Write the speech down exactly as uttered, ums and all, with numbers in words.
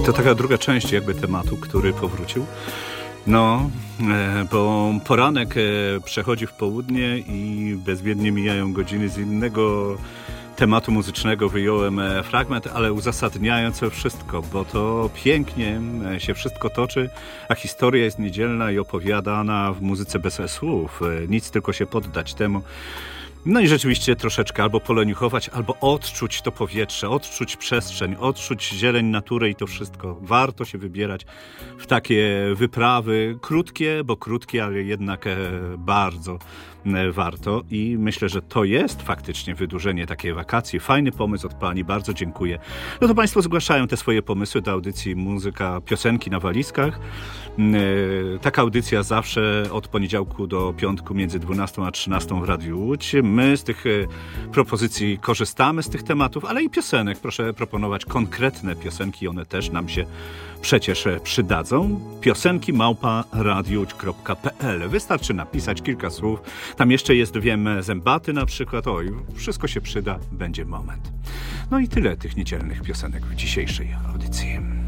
To taka druga część jakby tematu, który powrócił. No, bo poranek przechodzi w południe i bezwiednie mijają godziny. Z innego tematu muzycznego wyjąłem fragment, ale uzasadniając wszystko, bo to pięknie się wszystko toczy, a historia jest niedzielna i opowiadana w muzyce bez słów. Nic, tylko się poddać temu. No i rzeczywiście troszeczkę albo poleniuchować, albo odczuć to powietrze, odczuć przestrzeń, odczuć zieleń, naturę i to wszystko. Warto się wybierać w takie wyprawy, krótkie, bo krótkie, ale jednak bardzo warto i myślę, że to jest faktycznie wydłużenie takiej wakacji. Fajny pomysł od pani, bardzo dziękuję. No to państwo zgłaszają te swoje pomysły do audycji Muzyka, piosenki na walizkach. Taka audycja zawsze od poniedziałku do piątku między dwunastą a trzynastą w Radiu Łódź. My z tych propozycji korzystamy, z tych tematów, ale i piosenek. Proszę proponować konkretne piosenki, one też nam się przecież przydadzą. Piosenki małpa radiułódź kropka pe el. Wystarczy napisać kilka słów. Tam jeszcze jest, wiem, zębaty na przykład. Oj, wszystko się przyda, będzie moment. No i tyle tych niedzielnych piosenek w dzisiejszej audycji.